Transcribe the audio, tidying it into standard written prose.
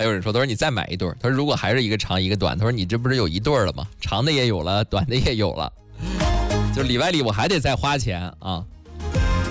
还有人说，他说你再买一对儿，他说如果还是一个长一个短，他说你这不是有一对了吗？长的也有了，短的也有了，就里外里我还得再花钱啊。